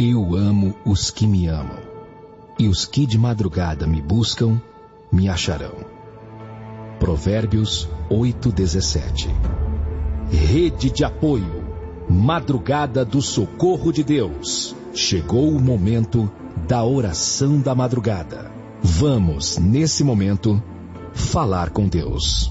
Eu amo os que me amam, e os que de madrugada me buscam, me acharão. Provérbios 8:17. Rede de apoio, Madrugada do Socorro de Deus. Chegou o momento da oração da madrugada. Vamos, nesse momento, falar com Deus.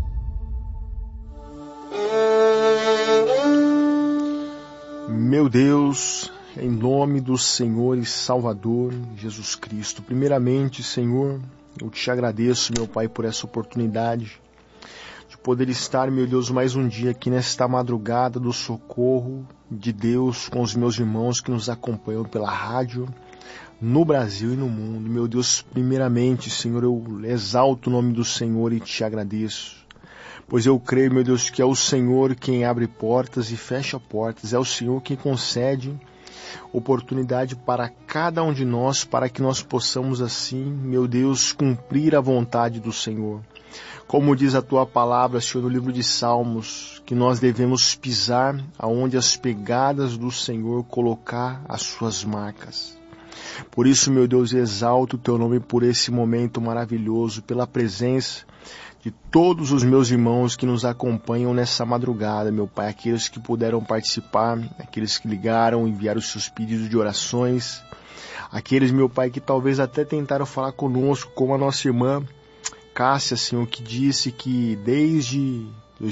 Meu Deus, em nome do Senhor e Salvador Jesus Cristo, primeiramente, Senhor, eu te agradeço, meu Pai, por essa oportunidade de poder estar, meu Deus, mais um dia aqui nesta madrugada do socorro de Deus com os meus irmãos que nos acompanham pela rádio, no Brasil e no mundo. Meu Deus, primeiramente, Senhor, eu exalto o nome do Senhor e te agradeço. Pois eu creio, meu Deus, que é o Senhor quem abre portas e fecha portas. É o Senhor quem concede oportunidade para cada um de nós, para que nós possamos assim, meu Deus, cumprir a vontade do Senhor. Como diz a tua palavra, Senhor, no livro de Salmos, que nós devemos pisar aonde as pegadas do Senhor colocar as suas marcas. Por isso, meu Deus, exalto o teu nome por esse momento maravilhoso, pela presença de todos os meus irmãos que nos acompanham nessa madrugada, meu Pai, aqueles que puderam participar, aqueles que ligaram, enviaram os seus pedidos de orações, aqueles, meu Pai, que talvez até tentaram falar conosco, como a nossa irmã Cássia, Senhor, que disse que desde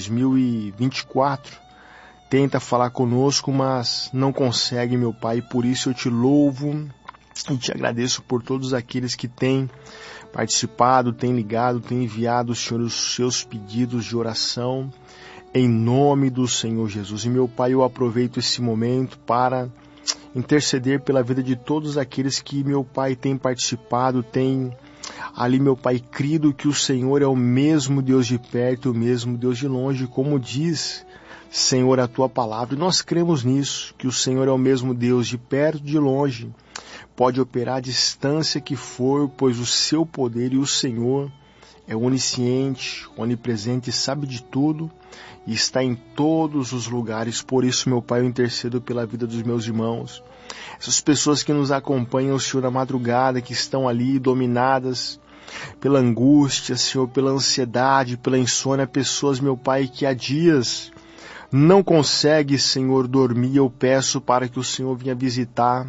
2024 tenta falar conosco, mas não consegue, meu Pai, e por isso eu te louvo e te agradeço por todos aqueles que têm participado, têm ligado, têm enviado, Senhor, os seus pedidos de oração em nome do Senhor Jesus. E, meu Pai, eu aproveito esse momento para interceder pela vida de todos aqueles que, meu Pai, têm participado, têm ali, meu Pai, crido que o Senhor é o mesmo Deus de perto, o mesmo Deus de longe, como diz, Senhor, a tua palavra. E nós cremos nisso, que o Senhor é o mesmo Deus de perto e de longe. Pode operar a distância que for, pois o seu poder e o Senhor é onisciente, onipresente, sabe de tudo e está em todos os lugares. Por isso, meu Pai, eu intercedo pela vida dos meus irmãos. Essas pessoas que nos acompanham, Senhor, na madrugada, que estão ali dominadas pela angústia, Senhor, pela ansiedade, pela insônia. Pessoas, meu Pai, que há dias não conseguem, Senhor, dormir. Eu peço para que o Senhor venha visitar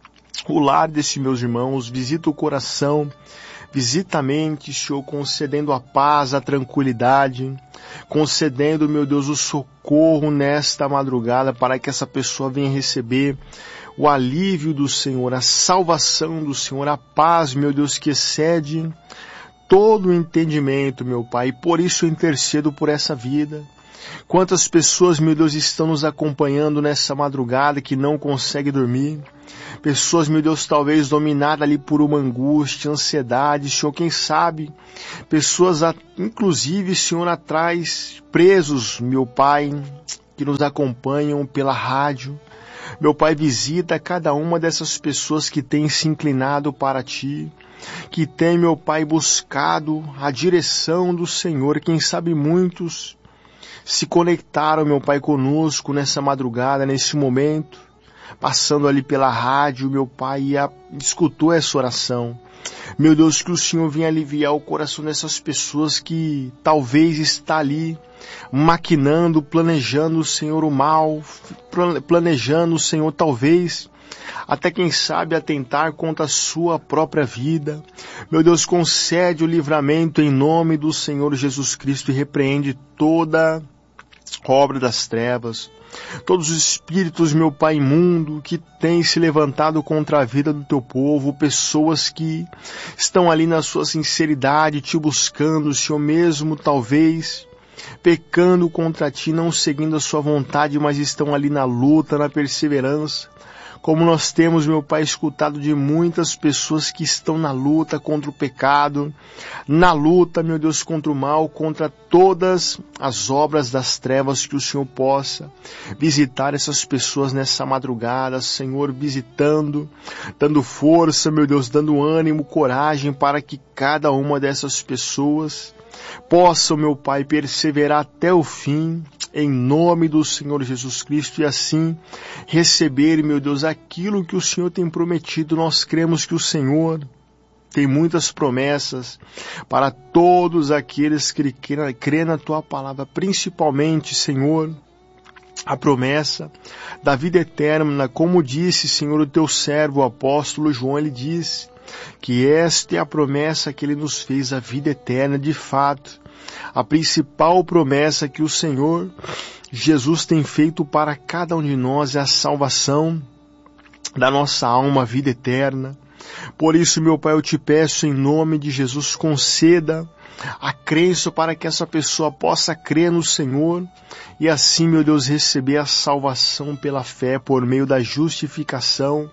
o lar desses meus irmãos, visita o coração, visita a mente, Senhor, concedendo a paz, a tranquilidade, concedendo, meu Deus, o socorro nesta madrugada para que essa pessoa venha receber o alívio do Senhor, a salvação do Senhor, a paz, meu Deus, que excede todo o entendimento, meu Pai. E por isso eu intercedo por essa vida. Quantas pessoas, meu Deus, estão nos acompanhando nessa madrugada que não conseguem dormir. Pessoas, meu Deus, talvez dominadas ali por uma angústia, ansiedade, Senhor, quem sabe. Pessoas, inclusive, Senhor, atrás, presos, meu Pai, que nos acompanham pela rádio. Meu Pai, visita cada uma dessas pessoas que têm se inclinado para Ti, que têm, meu Pai, buscado a direção do Senhor. Quem sabe muitos se conectaram, meu Pai, conosco nessa madrugada, nesse momento, passando ali pela rádio, meu Pai, e escutou essa oração. Meu Deus, que o Senhor venha aliviar o coração dessas pessoas que talvez está ali maquinando, planejando, Senhor, o mal, planejando, Senhor, talvez até quem sabe atentar contra a sua própria vida. Meu Deus, concede o livramento em nome do Senhor Jesus Cristo e repreende toda obra das trevas, todos os espíritos, meu Pai, imundo, que têm se levantado contra a vida do teu povo, pessoas que estão ali na sua sinceridade, te buscando, Senhor, mesmo talvez pecando contra ti, não seguindo a sua vontade, mas estão ali na luta, na perseverança. Como nós temos, meu Pai, escutado de muitas pessoas que estão na luta contra o pecado, na luta, meu Deus, contra o mal, contra todas as obras das trevas, que o Senhor possa visitar essas pessoas nessa madrugada, Senhor, visitando, dando força, meu Deus, dando ânimo, coragem para que cada uma dessas pessoas possam, meu Pai, perseverar até o fim em nome do Senhor Jesus Cristo, e assim receber, meu Deus, aquilo que o Senhor tem prometido. Nós cremos que o Senhor tem muitas promessas para todos aqueles que crê na Tua palavra, principalmente, Senhor, a promessa da vida eterna, como disse, Senhor, o Teu servo, o apóstolo João, ele disse que esta é a promessa que Ele nos fez, a vida eterna. De fato, a principal promessa que o Senhor Jesus tem feito para cada um de nós é a salvação da nossa alma, a vida eterna. Por isso, meu Pai, eu te peço em nome de Jesus, conceda a crença para que essa pessoa possa crer no Senhor e assim, meu Deus, receber a salvação pela fé, por meio da justificação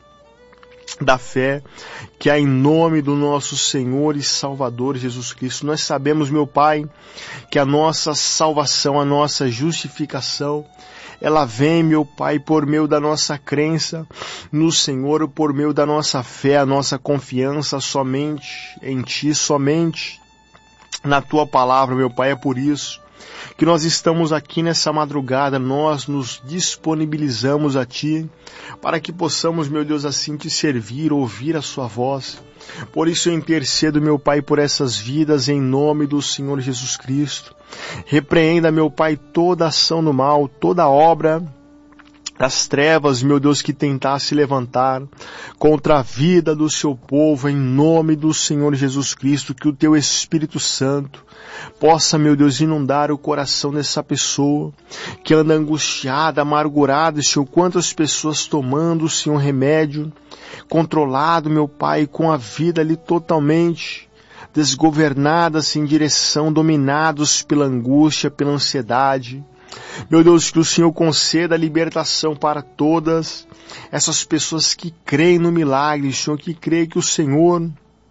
da fé, que há em nome do nosso Senhor e Salvador Jesus Cristo. Nós sabemos, meu Pai, que a nossa salvação, a nossa justificação, ela vem, meu Pai, por meio da nossa crença no Senhor, por meio da nossa fé, a nossa confiança somente em Ti, somente na Tua palavra, meu Pai. É por isso que nós estamos aqui nessa madrugada, nós nos disponibilizamos a Ti, para que possamos, meu Deus, assim Te servir, ouvir a Sua voz. Por isso eu intercedo, meu Pai, por essas vidas, em nome do Senhor Jesus Cristo. Repreenda, meu Pai, toda ação do mal, toda obra das trevas, meu Deus, que tentar se levantar contra a vida do Seu povo, em nome do Senhor Jesus Cristo. Que o Teu Espírito Santo possa, meu Deus, inundar o coração dessa pessoa que anda angustiada, amargurada, Senhor. Quantas pessoas tomando, Senhor, remédio controlado, meu Pai, com a vida ali totalmente desgovernadas em direção, dominados pela angústia, pela ansiedade. Meu Deus, que o Senhor conceda a libertação para todas essas pessoas que creem no milagre, Senhor, que creem que o Senhor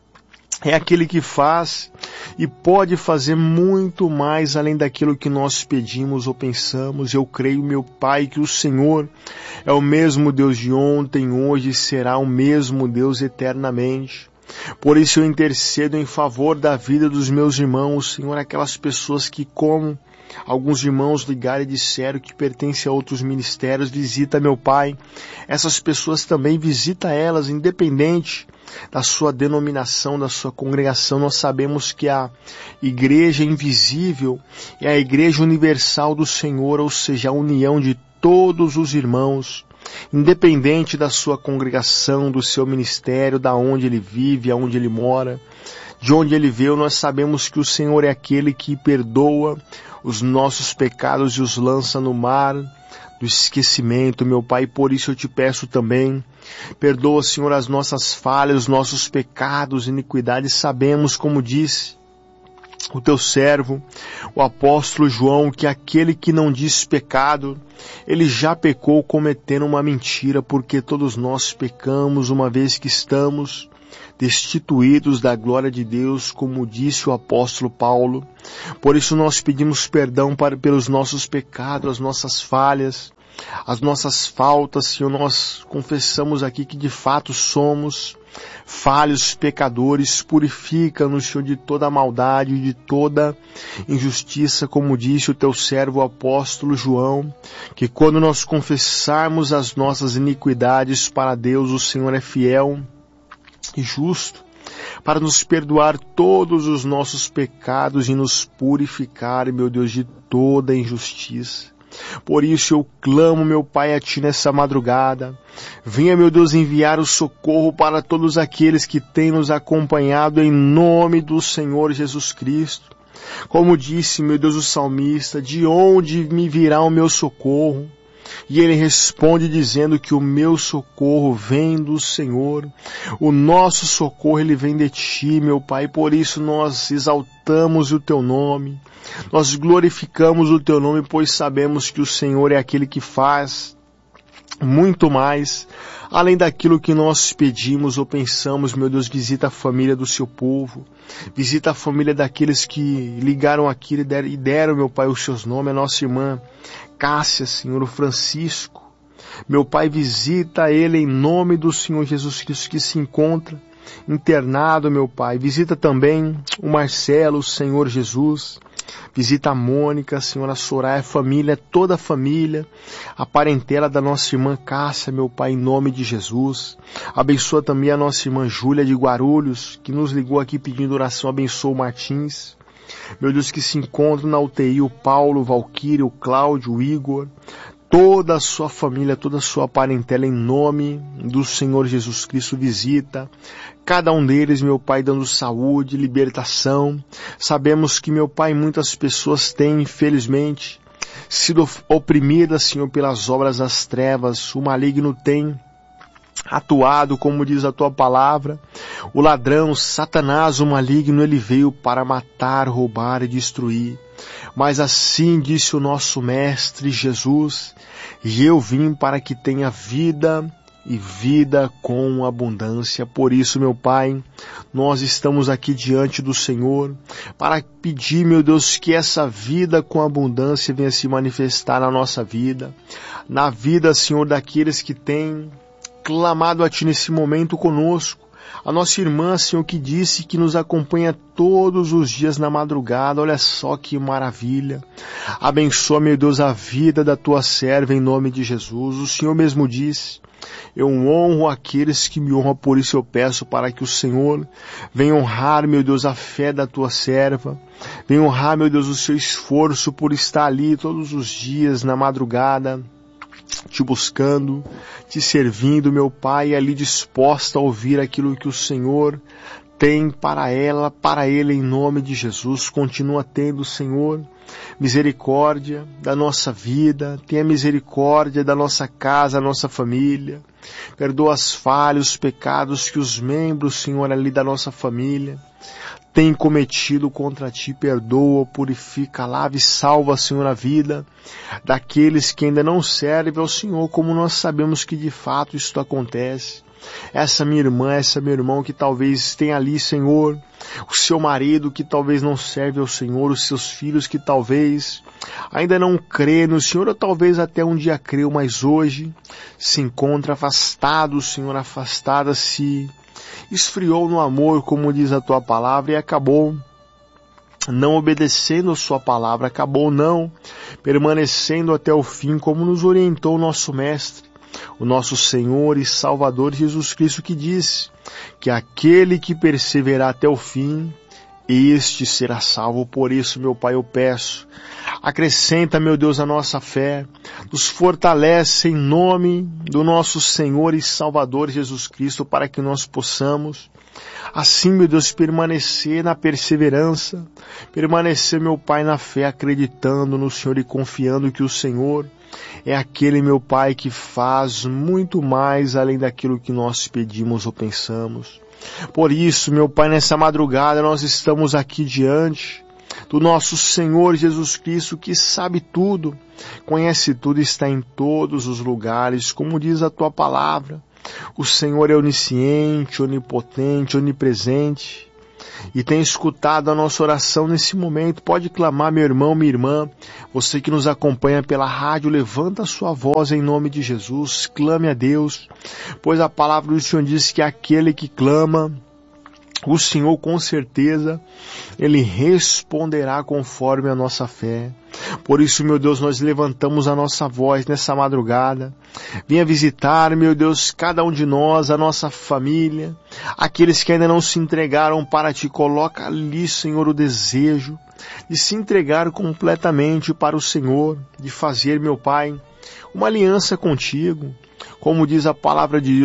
é aquele que faz e pode fazer muito mais além daquilo que nós pedimos ou pensamos. Eu creio, meu Pai, que o Senhor é o mesmo Deus de ontem, hoje, e será o mesmo Deus eternamente. Por isso eu intercedo em favor da vida dos meus irmãos, Senhor, aquelas pessoas que, como alguns irmãos ligaram e disseram que pertencem a outros ministérios, visita, meu Pai, essas pessoas também, visita elas, independente da sua denominação, da sua congregação. Nós sabemos que a igreja invisível é a igreja universal do Senhor, ou seja, a união de todos os irmãos, independente da sua congregação, do seu ministério, da onde ele vive, aonde ele mora, de onde ele veio. Nós sabemos que o Senhor é aquele que perdoa os nossos pecados e os lança no mar do esquecimento, meu Pai. Por isso eu te peço também, perdoa, Senhor, as nossas falhas, os nossos pecados, iniquidades. Sabemos, como disse o teu servo, o apóstolo João, que aquele que não diz pecado, ele já pecou cometendo uma mentira, porque todos nós pecamos, uma vez que estamos destituídos da glória de Deus, como disse o apóstolo Paulo. Por isso nós pedimos perdão pelos nossos pecados, as nossas falhas, as nossas faltas, Senhor. Nós confessamos aqui que de fato somos falhos, pecadores. Purifica-nos, Senhor, de toda maldade, de toda injustiça, como disse o teu servo o apóstolo João, que quando nós confessarmos as nossas iniquidades para Deus, o Senhor é fiel e justo para nos perdoar todos os nossos pecados e nos purificar, meu Deus, de toda injustiça. Por isso eu clamo, meu Pai, a Ti nessa madrugada. Venha, meu Deus, enviar o socorro para todos aqueles que têm nos acompanhado, em nome do Senhor Jesus Cristo. Como disse, meu Deus, o salmista, de onde me virá o meu socorro? E ele responde dizendo que o meu socorro vem do Senhor. O nosso socorro, ele vem de Ti, meu Pai. Por isso nós exaltamos o Teu nome. Nós glorificamos o Teu nome, pois sabemos que o Senhor é aquele que faz muito mais além daquilo que nós pedimos ou pensamos. Meu Deus, visita a família do Seu povo. Visita a família daqueles que ligaram aqui e deram, meu Pai, os Seus nomes. A nossa irmã Cássia, Senhor, o Francisco. Meu Pai, visita ele em nome do Senhor Jesus Cristo, que se encontra internado, meu Pai. Visita também o Marcelo, o Senhor Jesus. Visita a Mônica, Senhor, a Soraya, a família, toda a família, a parentela da nossa irmã Cássia, meu Pai, em nome de Jesus. Abençoa também a nossa irmã Júlia de Guarulhos, que nos ligou aqui pedindo oração. Abençoa o Martins. Meu Deus, que se encontram na UTI, o Paulo, o Valquírio, o Cláudio, o Igor, toda a sua família, toda a sua parentela, em nome do Senhor Jesus Cristo, visita cada um deles, meu Pai, dando saúde, libertação. Sabemos que, meu Pai, muitas pessoas têm, infelizmente, sido oprimidas, Senhor, pelas obras das trevas. O maligno tem atuado, como diz a tua palavra. O ladrão, Satanás, o maligno, ele veio para matar, roubar e destruir. Mas assim disse o nosso Mestre Jesus: e eu vim para que tenha vida e vida com abundância. Por isso, meu Pai, nós estamos aqui diante do Senhor para pedir, meu Deus, que essa vida com abundância venha se manifestar na nossa vida, na vida, Senhor, daqueles que têm clamado a Ti nesse momento conosco. A nossa irmã, Senhor, que disse que nos acompanha todos os dias na madrugada. Olha só que maravilha. Abençoa, meu Deus, a vida da Tua serva em nome de Jesus. O Senhor mesmo disse: eu honro aqueles que me honram, por isso eu peço para que o Senhor venha honrar, meu Deus, a fé da Tua serva. Venha honrar, meu Deus, o seu esforço por estar ali todos os dias na madrugada, Te buscando, Te servindo, meu Pai, ali disposta a ouvir aquilo que o Senhor tem para ela, para ele, em nome de Jesus. Continua tendo, Senhor, misericórdia da nossa vida, tenha misericórdia da nossa casa, da nossa família. Perdoa as falhas, os pecados que os membros, Senhor, ali da nossa família têm cometido contra Ti. Perdoa, purifica, lava e salva, Senhor, a vida daqueles que ainda não servem ao Senhor, como nós sabemos que de fato isto acontece. Essa minha irmã, essa meu irmão que talvez tenha ali, Senhor, o seu marido que talvez não serve ao Senhor, os seus filhos que talvez ainda não crê no Senhor, ou talvez até um dia creu, mas hoje se encontra afastado, Senhor, afastada, se esfriou no amor, como diz a Tua palavra, e acabou não obedecendo a Sua palavra, acabou não permanecendo até o fim, como nos orientou o nosso Mestre, o nosso Senhor e Salvador Jesus Cristo, que disse que aquele que perseverar até o fim, este será salvo. Por isso, meu Pai, eu peço, acrescenta, meu Deus, a nossa fé, nos fortalece em nome do nosso Senhor e Salvador Jesus Cristo, para que nós possamos, assim, meu Deus, permanecer na perseverança, permanecer, meu Pai, na fé, acreditando no Senhor e confiando que o Senhor é aquele, meu Pai, que faz muito mais além daquilo que nós pedimos ou pensamos. Por isso, meu Pai, nessa madrugada nós estamos aqui diante do nosso Senhor Jesus Cristo, que sabe tudo, conhece tudo e está em todos os lugares, como diz a Tua palavra. O Senhor é onisciente, onipotente, onipresente, e tem escutado a nossa oração nesse momento. Pode clamar, meu irmão, minha irmã, você que nos acompanha pela rádio, levanta a sua voz em nome de Jesus, clame a Deus, pois a palavra do Senhor diz que aquele que clama, o Senhor com certeza, Ele responderá conforme a nossa fé. Por isso, meu Deus, nós levantamos a nossa voz nessa madrugada. Venha visitar, meu Deus, cada um de nós, a nossa família, aqueles que ainda não se entregaram para Ti. Coloca ali, Senhor, o desejo de se entregar completamente para o Senhor, de fazer, meu Pai, uma aliança contigo. Como diz a palavra de